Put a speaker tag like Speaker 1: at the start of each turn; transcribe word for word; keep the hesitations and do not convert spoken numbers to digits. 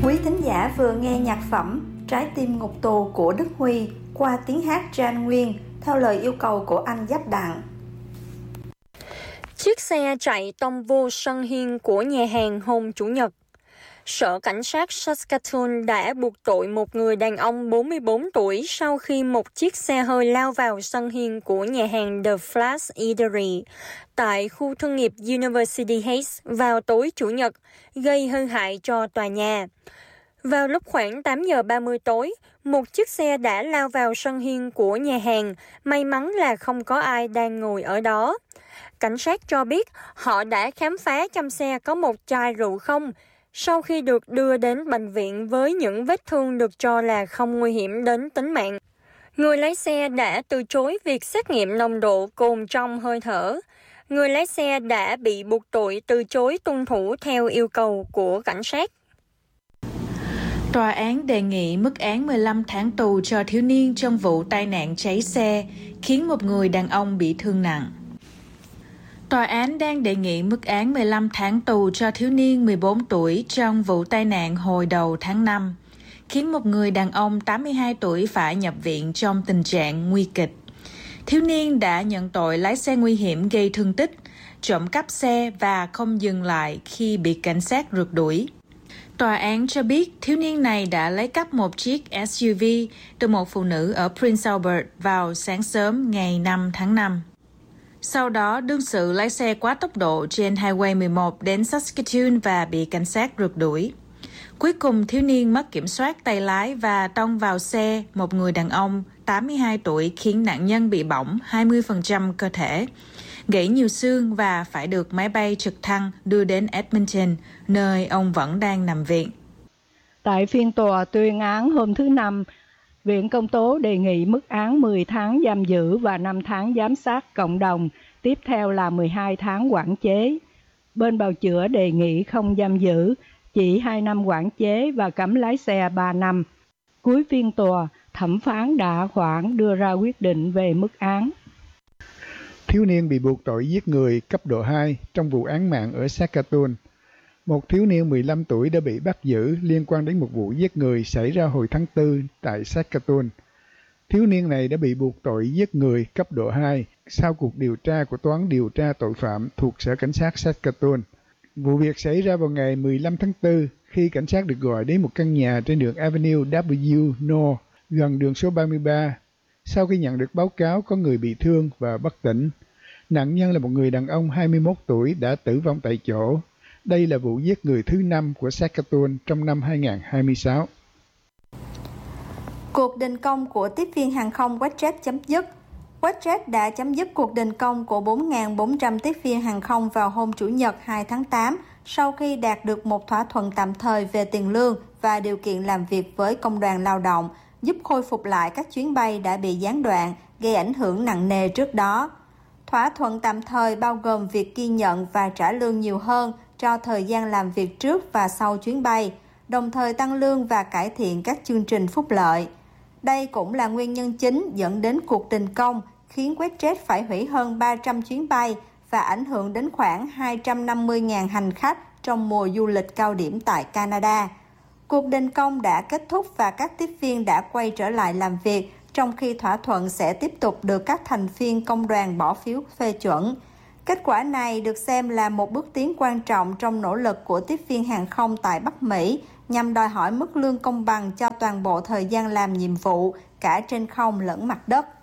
Speaker 1: Quý thính giả vừa nghe nhạc phẩm Trái tim ngục tù của Đức Huy qua tiếng hát Trang Nguyên theo lời yêu cầu của anh Giáp Đặng.
Speaker 2: Chiếc xe chạy tông vô sân hiên của nhà hàng hôm Chủ nhật. Sở Cảnh sát Saskatoon đã buộc tội một người đàn ông bốn mươi bốn tuổi sau khi một chiếc xe hơi lao vào sân hiên của nhà hàng The Flash Eatery tại khu thương nghiệp University Heights vào tối Chủ nhật, gây hư hại cho tòa nhà. Vào lúc khoảng tám giờ ba mươi tối, một chiếc xe đã lao vào sân hiên của nhà hàng, may mắn là không có ai đang ngồi ở đó. Cảnh sát cho biết họ đã khám phá trong xe có một chai rượu không, sau khi được đưa đến bệnh viện với những vết thương được cho là không nguy hiểm đến tính mạng. Người lái xe đã từ chối việc xét nghiệm nồng độ cồn trong hơi thở. Người lái xe đã bị buộc tội từ chối tuân thủ theo yêu cầu của cảnh sát.
Speaker 3: Tòa án đề nghị mức án mười lăm tháng tù cho thiếu niên trong vụ tai nạn cháy xe, khiến một người đàn ông bị thương nặng. Tòa án đang đề nghị mức án mười lăm tháng tù cho thiếu niên mười bốn tuổi trong vụ tai nạn hồi đầu tháng năm, khiến một người đàn ông tám mươi hai tuổi phải nhập viện trong tình trạng nguy kịch. Thiếu niên đã nhận tội lái xe nguy hiểm gây thương tích, trộm cắp xe và không dừng lại khi bị cảnh sát rượt đuổi. Tòa án cho biết thiếu niên này đã lấy cắp một chiếc ét u vê từ một phụ nữ ở Prince Albert vào sáng sớm ngày năm tháng năm. Sau đó, đương sự lái xe quá tốc độ trên Highway mười một đến Saskatoon và bị cảnh sát rượt đuổi. Cuối cùng, thiếu niên mất kiểm soát tay lái và tông vào xe một người đàn ông tám mươi hai tuổi, khiến nạn nhân bị bỏng hai mươi phần trăm cơ thể, gãy nhiều xương và phải được máy bay trực thăng đưa đến Edmonton, nơi ông vẫn đang nằm viện.
Speaker 4: Tại phiên tòa tuyên án hôm thứ Năm, Viện Công tố đề nghị mức án mười tháng giam giữ và năm tháng giám sát cộng đồng, tiếp theo là mười hai tháng quản chế. Bên bào chữa đề nghị không giam giữ, chỉ hai năm quản chế và cấm lái xe ba năm. Cuối phiên tòa, thẩm phán đã khoản đưa ra quyết định về mức án.
Speaker 5: Thiếu niên bị buộc tội giết người cấp độ hai trong vụ án mạng ở Saskatoon. Một thiếu niên mười lăm tuổi đã bị bắt giữ liên quan đến một vụ giết người xảy ra hồi tháng tư tại Saskatoon. Thiếu niên này đã bị buộc tội giết người cấp độ hai sau cuộc điều tra của Tòa án điều tra tội phạm thuộc Sở Cảnh sát Saskatoon. Vụ việc xảy ra vào ngày mười lăm tháng tư khi cảnh sát được gọi đến một căn nhà trên đường Avenue W North gần đường số ba mươi ba. Sau khi nhận được báo cáo có người bị thương và bất tỉnh, nạn nhân là một người đàn ông hai mươi mốt tuổi đã tử vong tại chỗ. Đây là vụ giết người thứ năm của Saskatoon trong năm hai không hai sáu.
Speaker 1: Cuộc đình công của tiếp viên hàng không WestJet chấm dứt. WestJet đã chấm dứt cuộc đình công của bốn nghìn bốn trăm tiếp viên hàng không vào hôm Chủ nhật hai tháng tám sau khi đạt được một thỏa thuận tạm thời về tiền lương và điều kiện làm việc với công đoàn lao động, giúp khôi phục lại các chuyến bay đã bị gián đoạn, gây ảnh hưởng nặng nề trước đó. Thỏa thuận tạm thời bao gồm việc ghi nhận và trả lương nhiều hơn cho thời gian làm việc trước và sau chuyến bay, đồng thời tăng lương và cải thiện các chương trình phúc lợi. Đây cũng là nguyên nhân chính dẫn đến cuộc đình công, khiến WestJet phải hủy hơn ba trăm chuyến bay và ảnh hưởng đến khoảng hai trăm năm mươi nghìn hành khách trong mùa du lịch cao điểm tại Canada. Cuộc đình công đã kết thúc và các tiếp viên đã quay trở lại làm việc, trong khi thỏa thuận sẽ tiếp tục được các thành viên công đoàn bỏ phiếu phê chuẩn. Kết quả này được xem là một bước tiến quan trọng trong nỗ lực của tiếp viên hàng không tại Bắc Mỹ nhằm đòi hỏi mức lương công bằng cho toàn bộ thời gian làm nhiệm vụ, cả trên không lẫn mặt đất.